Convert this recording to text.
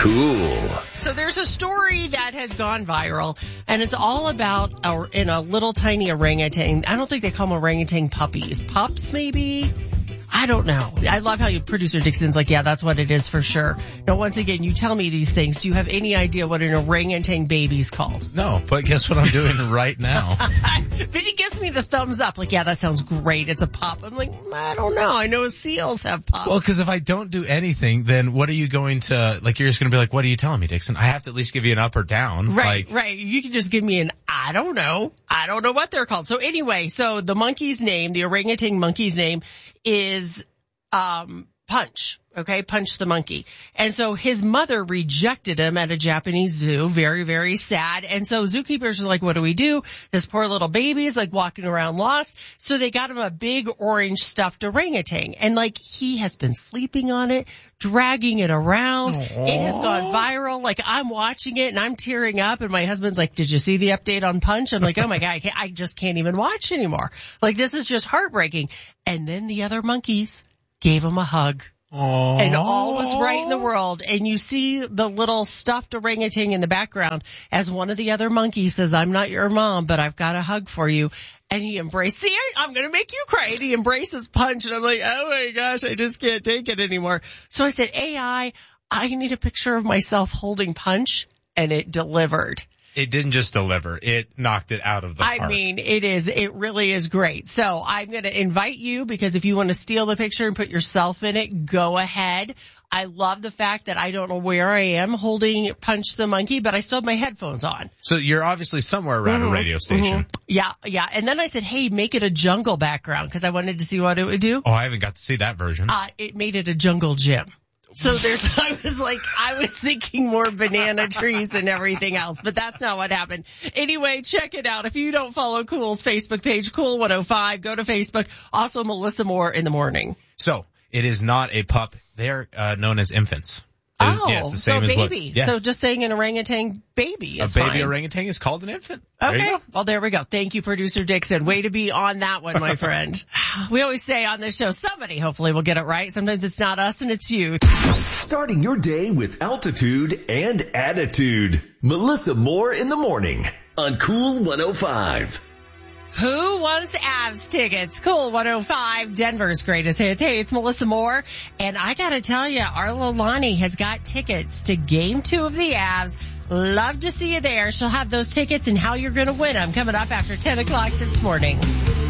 Cool. So there's a story that has gone viral, and it's all about in a little tiny orangutan. I don't think they call them orangutan puppies. Pups, maybe? I don't know. I love how producer Dixon's like, yeah, that's what it is for sure. Now, once again, you tell me these things. Do you have any idea what an orangutan baby's called? No, but guess what I'm doing right now? But he gives me the thumbs up, like, yeah, that sounds great. It's a pup. I'm like, I don't know. I know seals have pups. Well, because if I don't do anything, then what are you going to, like, you're just going to be like, what are you telling me, Dixon? I have to at least give you an up or down. Right. You can just give me an, I don't know what they're called. So anyway, the monkey's name, the orangutan monkey's name is Punch. Okay, Punch the monkey. And so his mother rejected him at a Japanese zoo. Very, very sad. And so zookeepers are like, what do we do? This poor little baby is like walking around lost. So they got him a big orange stuffed orangutan. And like he has been sleeping on it, dragging it around. Aww. It has gone viral. Like I'm watching it and I'm tearing up. And my husband's like, did you see the update on Punch? I'm like, oh my God, I just can't even watch anymore. Like this is just heartbreaking. And then the other monkeys gave him a hug. Aww. And all was right in the world. And you see the little stuffed orangutan in the background as one of the other monkeys says, I'm not your mom, but I've got a hug for you. And he embraced, see, I'm going to make you cry. And he embraces Punch. And I'm like, oh my gosh, I just can't take it anymore. So I said, AI, I need a picture of myself holding Punch. And it delivered. It didn't just deliver. It knocked it out of the park. I mean, it really is great. So I'm going to invite you because if you want to steal the picture and put yourself in it, go ahead. I love the fact that I don't know where I am holding Punch the monkey, but I still have my headphones on. So you're obviously somewhere around a radio station. Mm-hmm. Yeah. And then I said, hey, make it a jungle background because I wanted to see what it would do. Oh, I haven't got to see that version. It made it a jungle gym. So I was thinking more banana trees than everything else, but that's not what happened. Anyway, check it out. If you don't follow Cool's Facebook page, Cool 105, go to Facebook. Also, Melissa Moore in the morning. So it is not a pup. They're known as infants. Yes, the same so as baby. So just saying an orangutan baby is fine. A baby fine. orangutan is called an infant. Okay. Well, there we go. Thank you, producer Dixon. Way to be on that one, my friend. We always say on this show, somebody hopefully will get it right. Sometimes it's not us and it's you. Starting your day with altitude and attitude. Melissa Moore in the morning on Cool 105. Who wants Avs tickets? Cool 105, Denver's greatest hits. Hey, it's Melissa Moore. And I gotta tell you, Arla Lonnie has got tickets to Game 2 of the Avs. Love to see you there. She'll have those tickets and how you're gonna win them coming up after 10 o'clock this morning.